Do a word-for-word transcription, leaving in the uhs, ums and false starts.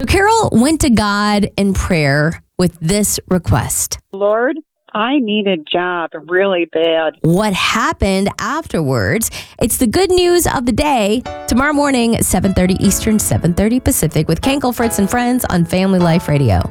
So Carol went to God in prayer with this request. Lord, I need a job really bad. What happened afterwards? It's the good news of the day. Tomorrow morning, seven thirty Eastern, seven thirty Pacific with Kankel, Fritz, and Friends on Family Life Radio.